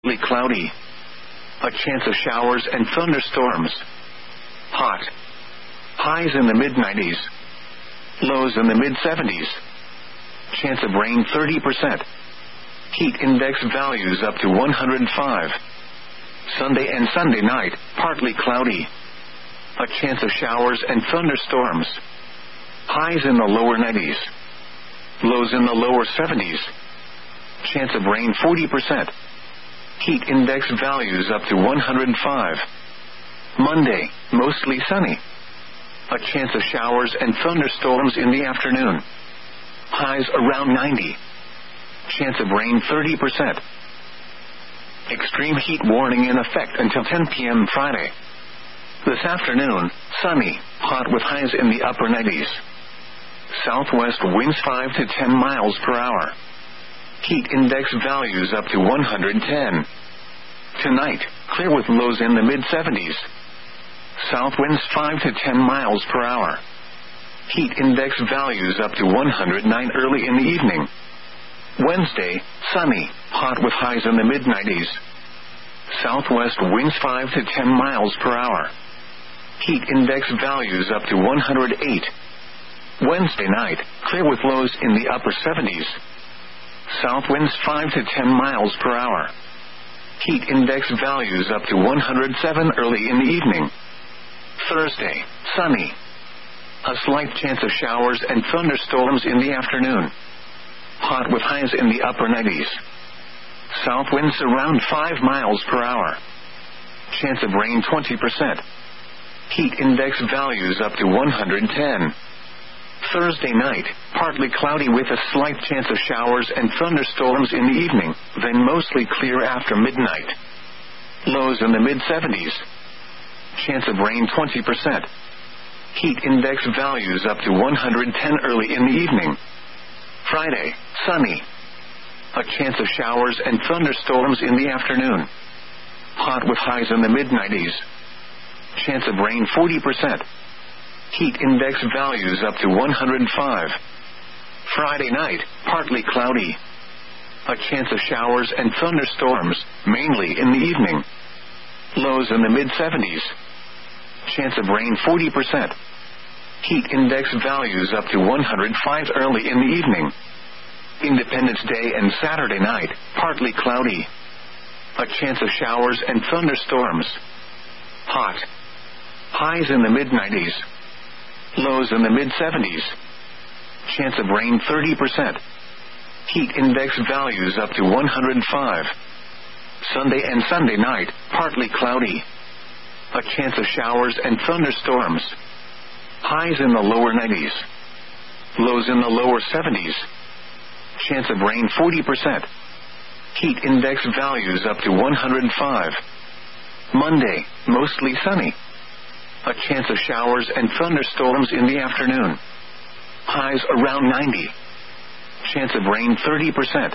partly cloudy. A chance of showers and thunderstorms. Hot. Highs in the mid-90s. Lows in the mid-70s. Chance of rain 30%. Heat index values up to 105. Sunday and Sunday night, partly cloudy. A chance of showers and thunderstorms. Highs in the lower 90s. Lows in the lower 70s. Chance of rain 40%. Heat index values up to 105. Monday, mostly sunny. A chance of showers and thunderstorms in the afternoon. Highs around 90. Chance of rain 30%. Extreme heat warning in effect until 10 p.m. Friday. This afternoon, sunny, hot with highs in the upper 90s. Southwest winds 5 to 10 miles per hour. Heat index values up to 110. Tonight, clear with lows in the mid-70s. South winds 5 to 10 miles per hour. Heat index values up to 109 early in the evening. Wednesday, sunny, hot with highs in the mid-90s. Southwest winds 5 to 10 miles per hour. Heat index values up to 108. Wednesday night, clear with lows in the upper 70s. South winds 5 to 10 miles per hour. Heat index values up to 107 early in the evening. Thursday, sunny. A slight chance of showers and thunderstorms in the afternoon. Hot with highs in the upper 90s. South winds around 5 miles per hour. Chance of rain 20%. Heat index values up to 110. Thursday night, partly cloudy with a slight chance of showers and thunderstorms in the evening, then mostly clear after midnight. Lows in the mid-70s. Chance of rain 20%. Heat index values up to 110 early in the evening. Friday, sunny. A chance of showers and thunderstorms in the afternoon. Hot with highs in the mid-90s. Chance of rain 40%. Heat index values up to 105. Friday night, partly cloudy. A chance of showers and thunderstorms, mainly in the evening. Lows in the mid-70s. Chance of rain 40%. Heat index values up to 105 early in the evening. Independence Day and Saturday night, partly cloudy. A chance of showers and thunderstorms. Hot. Highs in the mid-90s. Lows in the mid-70s. Chance of rain 30%. Heat index values up to 105. Sunday and Sunday night, partly cloudy. A chance of showers and thunderstorms. Highs in the lower 90s. Lows in the lower 70s. Chance of rain 40%. Heat index values up to 105. Monday, mostly sunny. A chance of showers and thunderstorms in the afternoon. Highs around 90. Chance of rain 30%.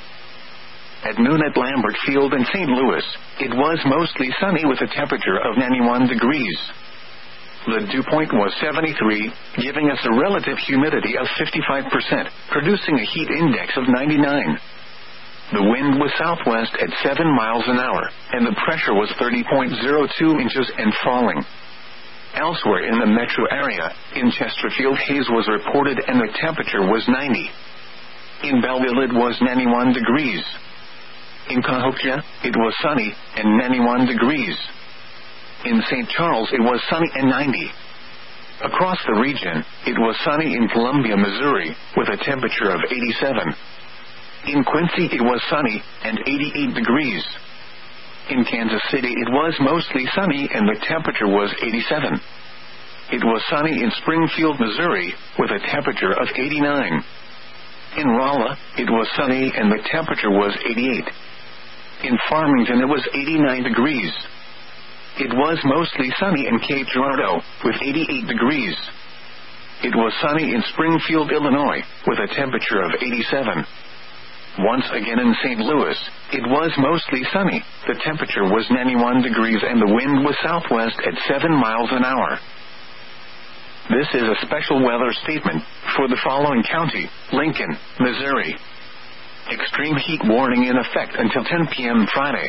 At noon at Lambert Field in St. Louis, it was mostly sunny with a temperature of 91 degrees. The dew point was 73, giving us a relative humidity of 55%, producing a heat index of 99. The wind was southwest at 7 miles an hour, and the pressure was 30.02 inches and falling. Elsewhere in the metro area, in Chesterfield haze was reported and the temperature was 90. In Belleville it was 91 degrees. In Cahokia, it was sunny and 91 degrees. In St. Charles it was sunny and 90. Across the region, it was sunny in Columbia, Missouri, with a temperature of 87. In Quincy it was sunny and 88 degrees. In Kansas City it was mostly sunny and the temperature was 87. It was sunny in Springfield, Missouri, with a temperature of 89. In Rolla, it was sunny and the temperature was 88. In Farmington it was 89 degrees. It was mostly sunny in Cape Girardeau, with 88 degrees. It was sunny in Springfield, Illinois, with a temperature of 87. Once again in St. Louis, it was mostly sunny, the temperature was 91 degrees and the wind was southwest at 7 miles an hour. This is a special weather statement for the following county, Lincoln, Missouri. Extreme heat warning in effect until 10 p.m. Friday.